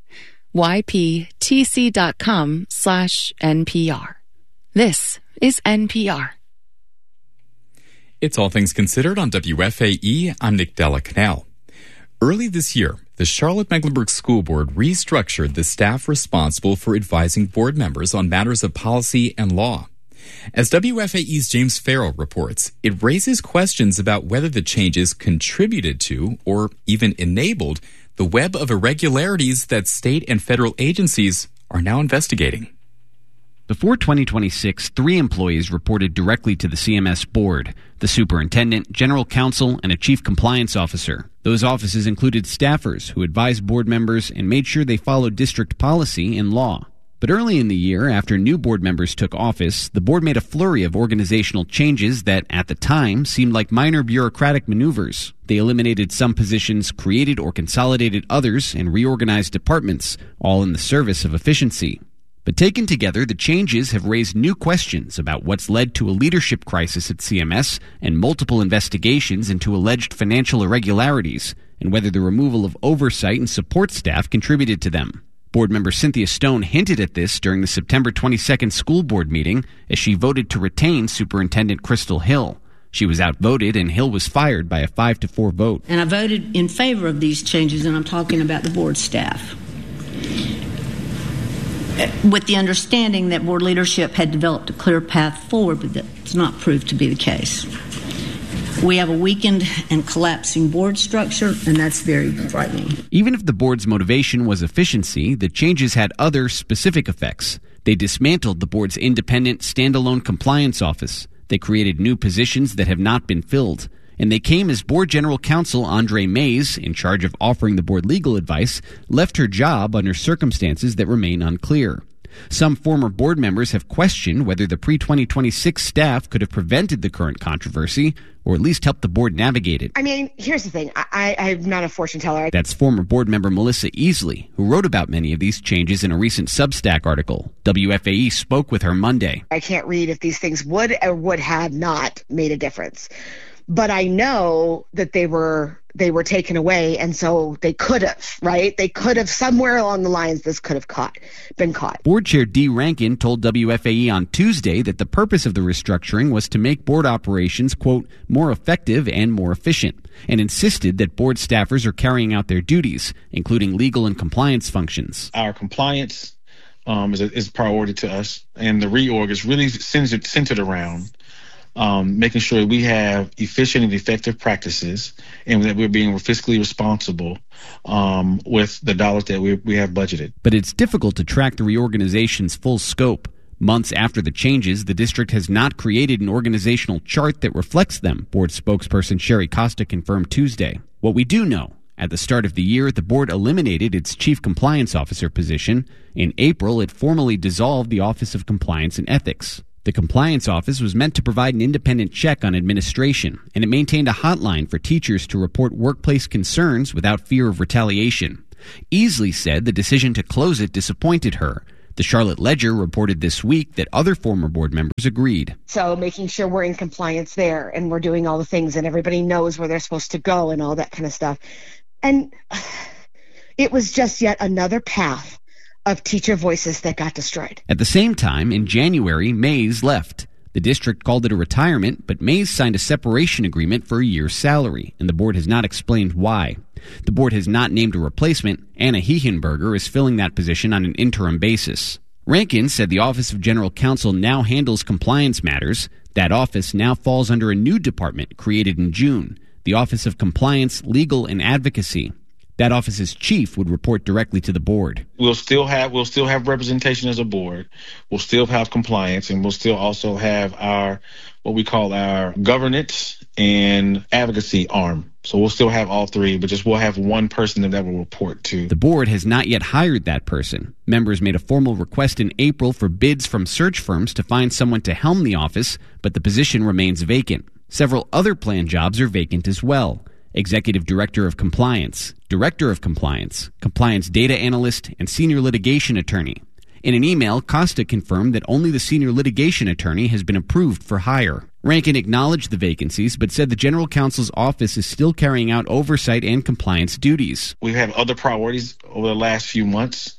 yptc.com/NPR. This is NPR. It's All Things Considered on WFAE. I'm Nick Della Canal. Early this year, the Charlotte-Mecklenburg School Board restructured the staff responsible for advising board members on matters of policy and law. As WFAE's James Farrell reports, it raises questions about whether the changes contributed to or even enabled the web of irregularities that state and federal agencies are now investigating. Before 2026, 3 employees reported directly to the CMS board: the superintendent, general counsel, and a chief compliance officer. Those offices included staffers who advised board members and made sure they followed district policy and law. But early in the year, after new board members took office, the board made a flurry of organizational changes that, at the time, seemed like minor bureaucratic maneuvers. They eliminated some positions, created or consolidated others, and reorganized departments, all in the service of efficiency. But taken together, the changes have raised new questions about what's led to a leadership crisis at CMS and multiple investigations into alleged financial irregularities, and whether the removal of oversight and support staff contributed to them. Board member Cynthia Stone hinted at this during the September 22nd school board meeting as she voted to retain Superintendent Crystal Hill. She was outvoted, and Hill was fired by a 5-4 vote. And I voted in favor of these changes, and I'm talking about the board staff, with the understanding that board leadership had developed a clear path forward, but that's not proved to be the case. We have a weakened and collapsing board structure, and that's very frightening. Even if the board's motivation was efficiency, the changes had other specific effects. They dismantled the board's independent, standalone compliance office. They created new positions that have not been filled. And they came as board general counsel Andre Mays, in charge of offering the board legal advice, left her job under circumstances that remain unclear. Some former board members have questioned whether the pre-2026 staff could have prevented the current controversy, or at least helped the board navigate it. I mean, here's the thing. I'm not a fortune teller. That's former board member Melissa Easley, who wrote about many of these changes in a recent Substack article. WFAE spoke with her Monday. I can't read if these things would or would have not made a difference. but I know that they were taken away, and so they could have, right? They could have, somewhere along the lines, this could have been caught. Board Chair Dee Rankin told WFAE on Tuesday that the purpose of the restructuring was to make board operations, quote, more effective and more efficient, and insisted that board staffers are carrying out their duties, including legal and compliance functions. Our compliance is a priority to us, and the reorg is really centered around making sure we have efficient and effective practices and that we're being fiscally responsible with the dollars that we have budgeted. But it's difficult to track the reorganization's full scope. Months after the changes, the district has not created an organizational chart that reflects them, board spokesperson Sherry Costa confirmed Tuesday. What we do know, at the start of the year, the board eliminated its chief compliance officer position. In April, it formally dissolved the Office of Compliance and Ethics. The Compliance Office was meant to provide an independent check on administration, and it maintained a hotline for teachers to report workplace concerns without fear of retaliation. Easley said the decision to close it disappointed her. The Charlotte Ledger reported this week that other former board members agreed. So making sure we're in compliance there and we're doing all the things and everybody knows where they're supposed to go and all that kind of stuff. And it was just yet another path of teacher voices that got destroyed. At the same time, in January, Mays left. The district called it a retirement, but Mays signed a separation agreement for a year's salary, and the board has not explained why. The board has not named a replacement. Anna Hehenberger is filling that position on an interim basis. Rankin said the Office of General Counsel now handles compliance matters. That office now falls under a new department created in June, the Office of Compliance, Legal, and Advocacy. That office's chief would report directly to the board. We'll still have representation as a board. We'll still have compliance, and we'll still also have what we call our governance and advocacy arm. So we'll still have all three, but we'll have one person that will report to. The board has not yet hired that person. Members made a formal request in April for bids from search firms to find someone to helm the office, but the position remains vacant. Several other planned jobs are vacant as well. Executive Director of Compliance, Director of Compliance, Compliance Data Analyst, and Senior Litigation Attorney. In an email, Costa confirmed that only the Senior Litigation Attorney has been approved for hire. Rankin acknowledged the vacancies, but said the General Counsel's office is still carrying out oversight and compliance duties. We've had other priorities over the last few months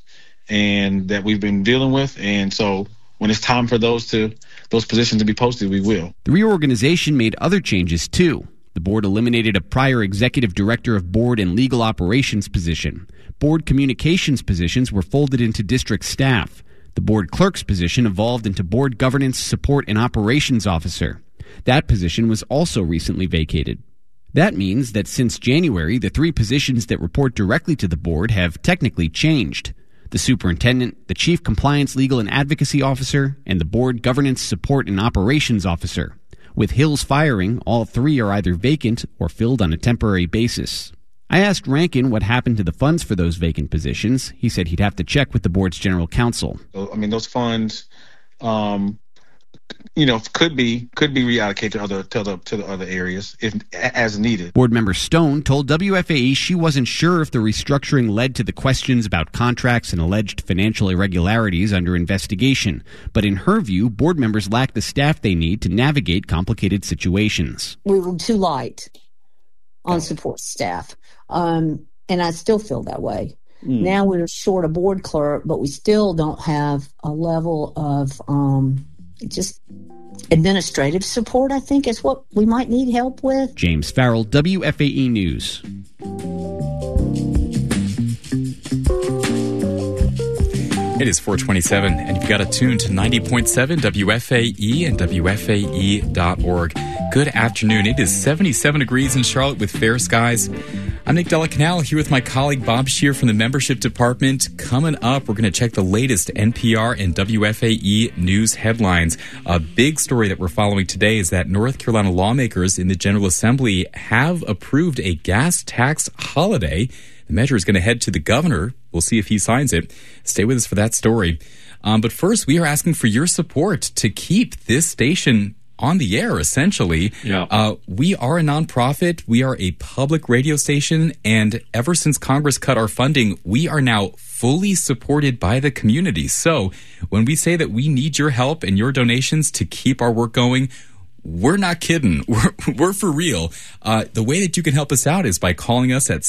and that we've been dealing with, and so when it's time for those positions to be posted, we will. The reorganization made other changes, too. The board eliminated a prior executive director of board and legal operations position. Board communications positions were folded into district staff. The board clerk's position evolved into board governance, support, and operations officer. That position was also recently vacated. That means that since January, the three positions that report directly to the board have technically changed. The superintendent, the chief compliance, legal, and advocacy officer, and the board governance, support, and operations officer. With Hill's firing, all three are either vacant or filled on a temporary basis. I asked Rankin what happened to the funds for those vacant positions. He said he'd have to check with the board's general counsel. Those funds, could be reallocated to the other areas as needed. Board member Stone told WFAE she wasn't sure if the restructuring led to the questions about contracts and alleged financial irregularities under investigation. But in her view, board members lack the staff they need to navigate complicated situations. We were too light on support staff, and I still feel that way. Now we're short a board clerk, but we still don't have a level of just administrative support, I think, is what we might need help with. James Farrell, WFAE News. It is 4:27, and you've got to tune to 90.7 WFAE and WFAE.org. Good afternoon. It is 77 degrees in Charlotte with fair skies. I'm Nick Della Canal here with my colleague Bob Scheer from the Membership Department. Coming up, we're going to check the latest NPR and WFAE news headlines. A big story that we're following today is that North Carolina lawmakers in the General Assembly have approved a gas tax holiday. The measure is going to head to the governor. We'll see if he signs it. Stay with us for that story. But first, we are asking for your support to keep this station on the air, essentially. Yeah. We are a nonprofit. We are a public radio station. And ever since Congress cut our funding, we are now fully supported by the community. So when we say that we need your help and your donations to keep our work going, we're not kidding. We're for real. The way that you can help us out is by calling us at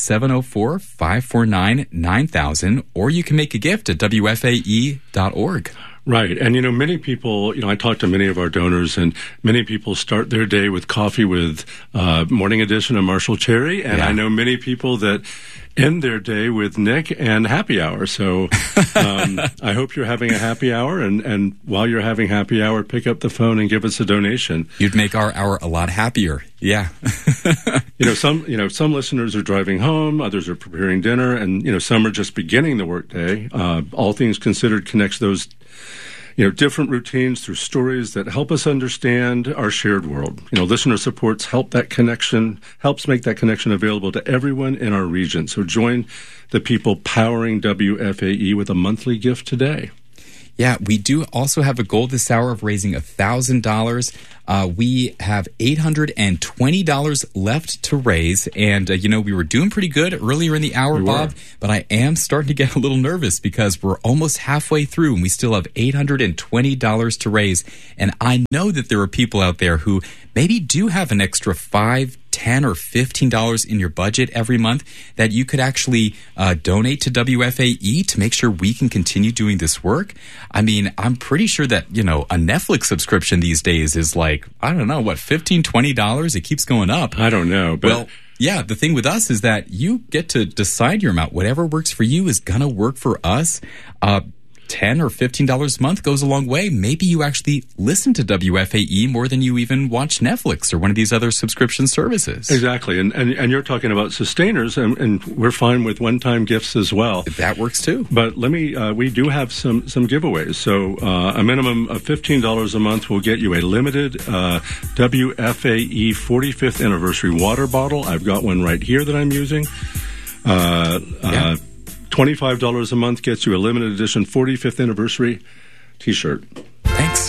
704-549-9000, or you can make a gift at WFAE.org. Right. And, many people, I talk to many of our donors, and many people start their day with coffee with Morning Edition of Marshall Cherry. And I know many people that end their day with Nick and happy hour. So I hope you're having a happy hour. And while you're having happy hour, pick up the phone and give us a donation. You'd make our hour a lot happier. Yeah. Some listeners are driving home, others are preparing dinner, and, some are just beginning the workday. All Things Considered connects those different routines through stories that help us understand our shared world. Listener supports helps make that connection available to everyone in our region. So join the people powering WFAE with a monthly gift today. Yeah, we do also have a goal this hour of raising $1,000. We have $820 left to raise. And, we were doing pretty good earlier in the hour, Bob. But I am starting to get a little nervous because we're almost halfway through and we still have $820 to raise. And I know that there are people out there who maybe do have an extra $5, $10, or $15 in your budget every month that you could actually donate to WFAE to make sure we can continue doing this work. I mean, I'm pretty sure that, a Netflix subscription these days is like, I don't know, what, $15, $20? It keeps going up. I don't know. But well, yeah, the thing with us is that you get to decide your amount. Whatever works for you is going to work for us. $10 or $15 a month goes a long way. Maybe you actually listen to WFAE more than you even watch Netflix or one of these other subscription services. Exactly. And you're talking about sustainers, and we're fine with one-time gifts as well. That works too. But we do have some giveaways. So a minimum of $15 a month will get you a limited WFAE 45th anniversary water bottle. I've got one right here that I'm using. $25 a month gets you a limited edition 45th anniversary T-shirt. Thanks.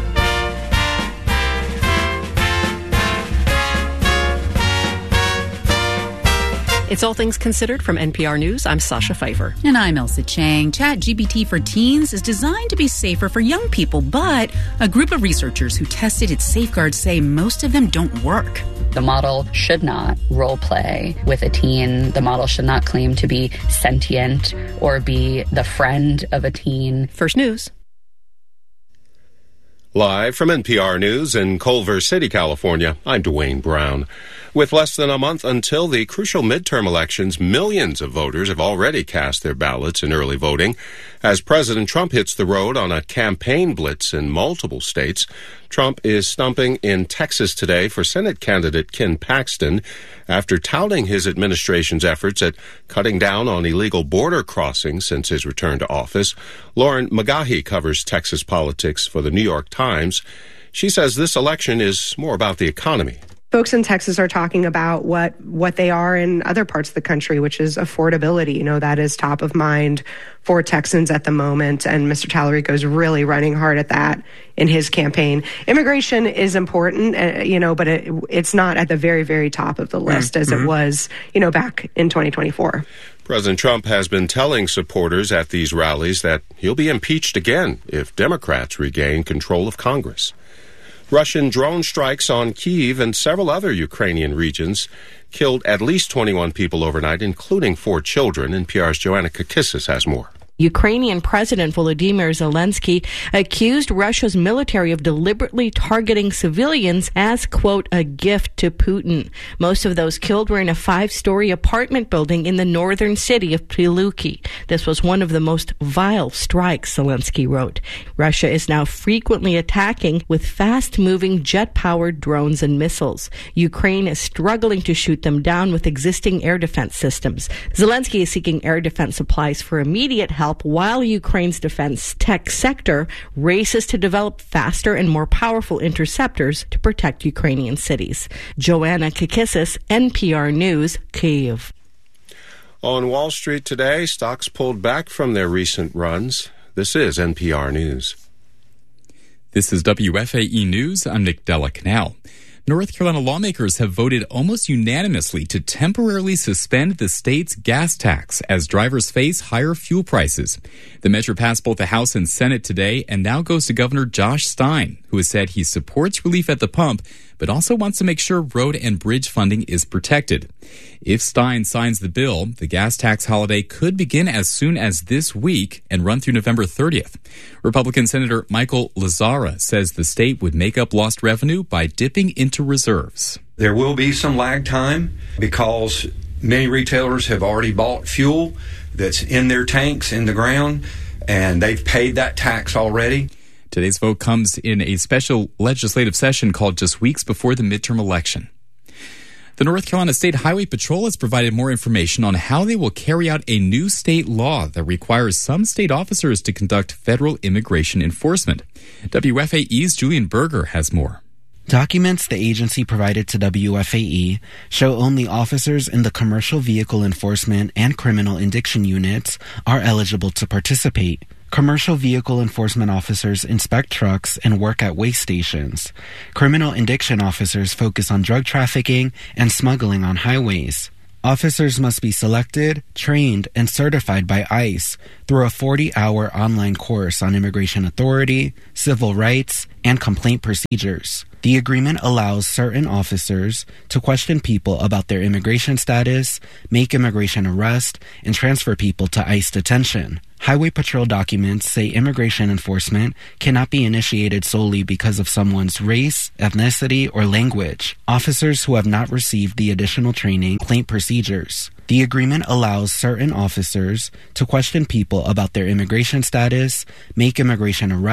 It's All Things Considered from NPR News. I'm Sasha Pfeiffer. And I'm Elsa Chang. ChatGPT for teens is designed to be safer for young people, but a group of researchers who tested its safeguards say most of them don't work. The model should not role play with a teen. The model should not claim to be sentient or be the friend of a teen. First News. Live from NPR News in Culver City, California, I'm Dwayne Brown. With less than a month until the crucial midterm elections, millions of voters have already cast their ballots in early voting. As President Trump hits the road on a campaign blitz in multiple states, Trump is stumping in Texas today for Senate candidate Ken Paxton after touting his administration's efforts at cutting down on illegal border crossings since his return to office. Lauren McGaughy covers Texas politics for the New York Times. She says this election is more about the economy. Folks in Texas are talking about what they are in other parts of the country, which is affordability. That is top of mind for Texans at the moment. And Mr. Tallarico is really running hard at that in his campaign. Immigration is important, but it's not at the very, very top of the list as it was, back in 2024. President Trump has been telling supporters at these rallies that he'll be impeached again if Democrats regain control of Congress. Russian drone strikes on Kyiv and several other Ukrainian regions killed at least 21 people overnight, including 4 children. NPR's Joanna Kakissis has more. Ukrainian President Volodymyr Zelensky accused Russia's military of deliberately targeting civilians as, quote, a gift to Putin. Most of those killed were in a 5-story apartment building in the northern city of Prilukki. This was one of the most vile strikes, Zelensky wrote. Russia is now frequently attacking with fast-moving jet-powered drones and missiles. Ukraine is struggling to shoot them down with existing air defense systems. Zelensky is seeking air defense supplies for immediate help while Ukraine's defense tech sector races to develop faster and more powerful interceptors to protect Ukrainian cities. Joanna Kakissis, NPR News, Kyiv. On Wall Street today, stocks pulled back from their recent runs. This is NPR News. This is WFAE News. I'm Nick Della Canal. North Carolina lawmakers have voted almost unanimously to temporarily suspend the state's gas tax as drivers face higher fuel prices. The measure passed both the House and Senate today and now goes to Governor Josh Stein. who has said he supports relief at the pump, but also wants to make sure road and bridge funding is protected. If Stein signs the bill, the gas tax holiday could begin as soon as this week and run through November 30th. Republican Senator Michael Lazzara says the state would make up lost revenue by dipping into reserves. There will be some lag time because many retailers have already bought fuel that's in their tanks in the ground, and they've paid that tax already. Today's vote comes in a special legislative session called just weeks before the midterm election. The North Carolina State Highway Patrol has provided more information on how they will carry out a new state law that requires some state officers to conduct federal immigration enforcement. WFAE's Julian Berger has more. Documents the agency provided to WFAE show only officers in the Commercial Vehicle Enforcement and Criminal Interdiction units are eligible to participate. Commercial vehicle enforcement officers inspect trucks and work at weigh stations. Criminal interdiction officers focus on drug trafficking and smuggling on highways. Officers must be selected, trained, and certified by ICE through a 40-hour online course on immigration authority, civil rights, and complaint procedures. The agreement allows certain officers to question people about their immigration status, make immigration arrests, and transfer people to ICE detention. Highway Patrol documents say immigration enforcement cannot be initiated solely because of someone's race, ethnicity, or language. Officers who have not received the additional training, complaint procedures. The agreement allows certain officers to question people about their immigration status, make immigration arrests,